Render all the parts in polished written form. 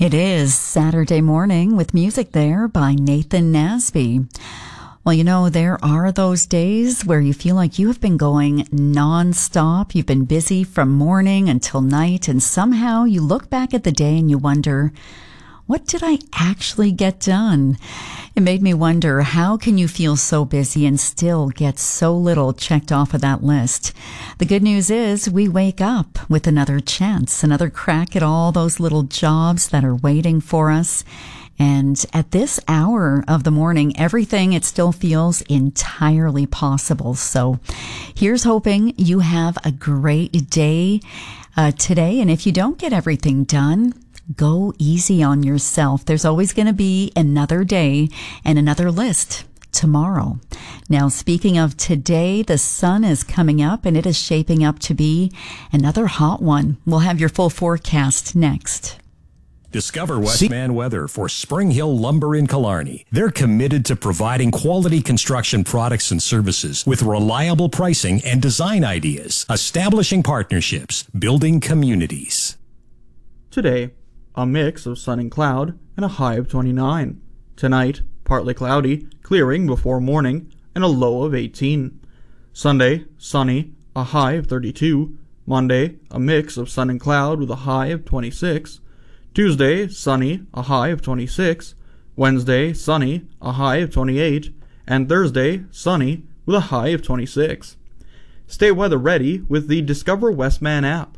It is Saturday morning with music there by Nathan Nasby. Well, there are those days where you feel like you have been going nonstop. You've been busy from morning until night, and somehow you look back at the day and you wonder, what did I actually get done? It made me wonder, how can you feel so busy and still get so little checked off of that list? The good news is we wake up with another chance, another crack at all those little jobs that are waiting for us. And at this hour of the morning, everything, it still feels entirely possible. So here's hoping you have a great day today. And if you don't get everything done, go easy on yourself. There's always going to be another day and another list tomorrow. Now, speaking of today, the sun is coming up and it is shaping up to be another hot one. We'll have your full forecast next. Discover Westman Weather for Spring Hill Lumber in Killarney. They're committed to providing quality construction products and services with reliable pricing and design ideas, establishing partnerships, building communities. Today, a mix of sun and cloud and a high of 29. Tonight, partly cloudy, clearing before morning, and a low of 18. Sunday, sunny, a high of 32. Monday, a mix of sun and cloud with a high of 26. Tuesday, sunny, a high of 26. Wednesday, sunny, a high of 28. And Thursday, sunny, with a high of 26. Stay weather ready with the Discover Westman app.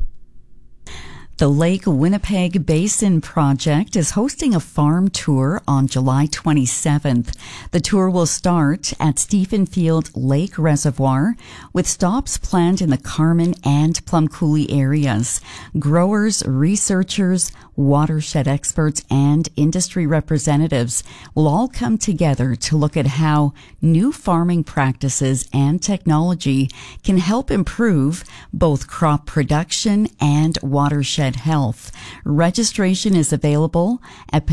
The Lake Winnipeg Basin Project is hosting a farm tour on July 27th. The tour will start at Stephenfield Lake Reservoir with stops planned in the Carman and Plum Coulee areas. Growers, researchers, watershed experts, and industry representatives will all come together to look at how new farming practices and technology can help improve both crop production and watershed health. Registration is available at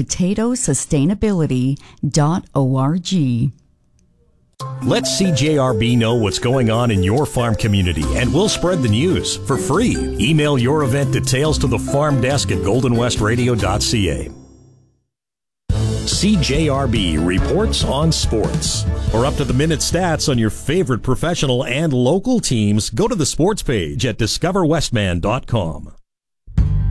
potatosustainability.org. Let CJRB know what's going on in your farm community, and we'll spread the news for free. Email your event details to the farm desk at goldenwestradio.ca. CJRB reports on sports. For up-to-the-minute stats on your favorite professional and local teams, go to the sports page at discoverwestman.com.